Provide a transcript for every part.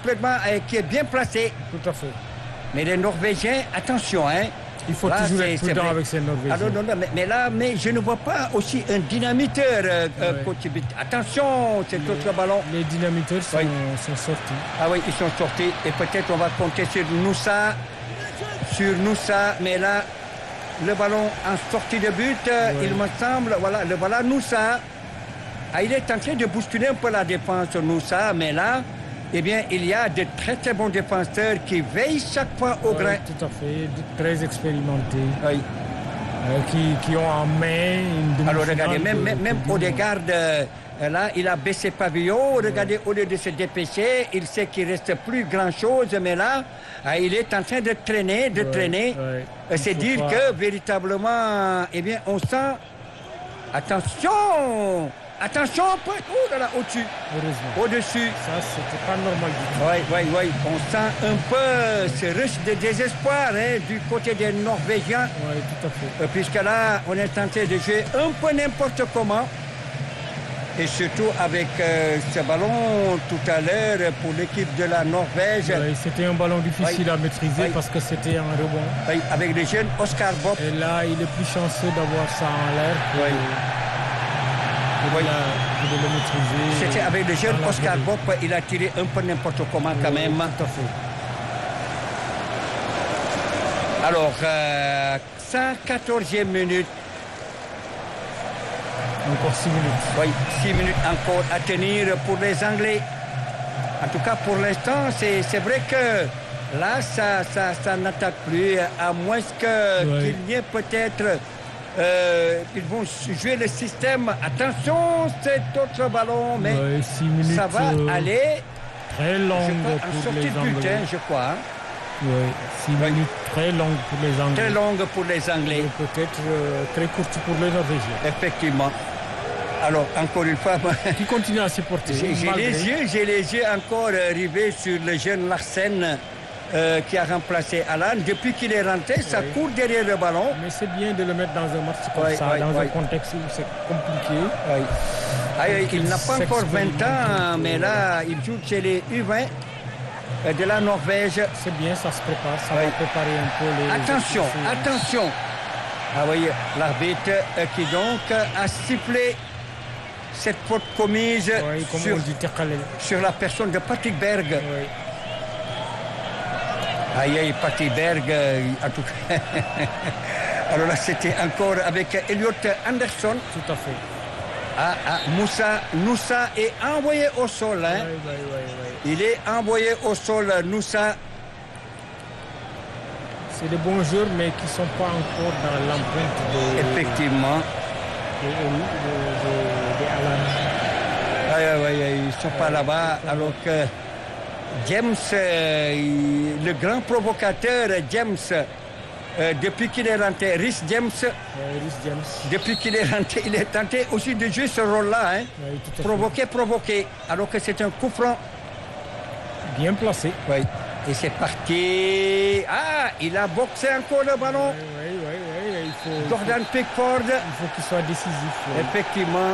complètement, qui est bien placé. Tout à fait. Mais les Norvégiens, attention, hein. Il faut Là, toujours c'est- être c'est prudent vrai. avec ces Norvégiens. Ah, non, mais là, je ne vois pas aussi un dynamiteur, coach Bitt. Attention, cet autre ballon. Les dynamiteurs sont, Oui. sont sortis. Ah oui, ils sont sortis. Et peut-être on va compter sur Noussa. Mais là, le ballon en sortie de but, il me semble. Voilà, le voilà Noussa. Ah, il est en train de bousculer un peu la défense, Noussa. Mais là, eh bien, il y a de très très bons défenseurs qui veillent chaque fois au grain. Tout à fait. Très expérimentés. Oui. Qui ont en main une demi-finale. Alors regardez, même de- Odegaard, là, il a baissé pavillon. Regardez, au lieu de se dépêcher, il sait qu'il ne reste plus grand-chose. Mais là, il est en train de traîner. ouais. C'est Il faut dire pas- que véritablement, eh bien, on sent... Attention, oh là là, au-dessus, Heureusement. au-dessus. Ça, c'était pas normal du tout. Oui. On sent un peu ce rush de désespoir du côté des Norvégiens. Oui, tout à fait. Puisque là, on est tenté de jouer un peu n'importe comment. Et surtout avec ce ballon tout à l'heure pour l'équipe de la Norvège. Oui, c'était un ballon difficile à maîtriser parce que c'était un rebond. Oui, avec le jeune Oscar Bob. Et là, il est plus chanceux d'avoir ça en l'air que, Oui. que de le maîtriser. C'était avec le jeune dans la Oscar volée. Bob, il a tiré un peu n'importe comment quand même. Tout à fait. Alors, 114e minute. Encore 6 minutes. Oui, 6 minutes encore à tenir pour les Anglais. En tout cas, pour l'instant, c'est vrai que là, ça n'attaque plus, à moins qu'il y ait peut-être... ils vont jouer le système. Attention, cet autre ballon, mais 6 minutes, ça va aller. très Je longue crois, en pour sortie les de but, Anglais. je crois. Hein. Oui, 6 minutes très longues pour les Anglais. Très longue pour les Anglais. Et peut-être très courtes pour les Norvégiens. Effectivement. Alors, encore une fois, Qui continuent à supporter. j'ai les yeux encore rivés sur le jeune Larsen qui a remplacé Alan. Depuis qu'il est rentré, ça court derrière le ballon. Mais c'est bien de le mettre dans un match comme ça, dans un contexte où c'est compliqué. Oui. Il n'a pas encore 20 ans, mais là, il joue chez les U20 de la Norvège. C'est bien, ça se prépare, ça va préparer un peu les... Attention. Ah oui, l'arbitre qui donc a sifflé cette faute commise comme on dit, sur la personne de Patrick Berg. Oui. Aïe, Patrick Berg, en tout cas. Alors là, c'était encore avec Elliot Anderson. Tout à fait. Noussa est envoyé au sol. Hein. Oui. Il est envoyé au sol, Noussa. C'est des bons joueurs, mais qui ne sont pas encore dans l'empreinte de... Effectivement. De Alan. Oui, ils ne sont pas là-bas, alors que James, le grand provocateur, James, depuis qu'il est rentré, Rhys James, depuis qu'il est rentré, il est tenté aussi de jouer ce rôle-là, hein. Provoquer, alors que c'est un coup franc. Bien placé. Oui. Et c'est parti. Il a boxé encore le ballon. Oui. Jordan Pickford. Il faut qu'il soit décisif. Oui. Effectivement.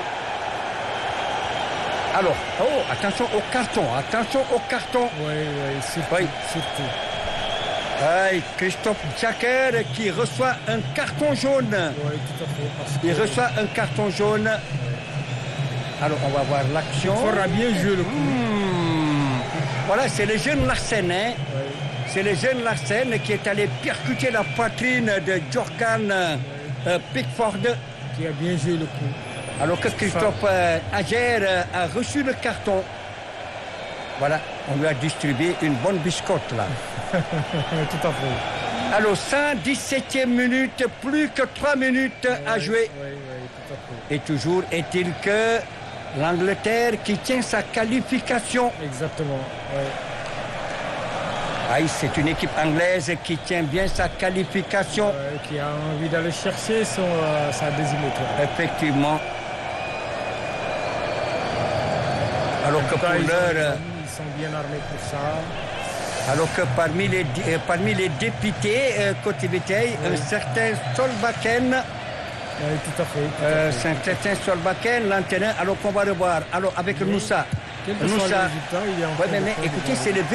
Alors, attention au carton. Oui, surtout. Christophe Jacker qui reçoit un carton jaune. Oui, tout à fait. Il reçoit un carton jaune. Alors, on va voir l'action. Il faudra bien jouer le coup. Voilà, c'est le jeune Larsen. Hein. Oui. C'est le jeune Larsen qui est allé percuter la poitrine de Jordan Pickford. Qui a bien joué le coup. Alors que Christophe Ager a reçu le carton. Voilà, on lui a distribué une bonne biscotte là. Tout à fait. Alors, 117e minute, plus que 3 minutes à jouer. Oui, tout à fait. Et toujours est-il que l'Angleterre qui tient sa qualification. Exactement, c'est une équipe anglaise qui tient bien sa qualification. Qui a envie d'aller chercher sa deuxième étoile. Effectivement. Alors que pour l'heure... Ils sont bien armés pour ça. Alors que parmi les députés côté Béteil, un certain Solbakken... Oui, tout à fait. C'est un certain Solbakken, l'entraîneur. Alors qu'on va revoir. Alors avec Noussa. Quel que soit le résultat, il est en train de écoutez, c'est le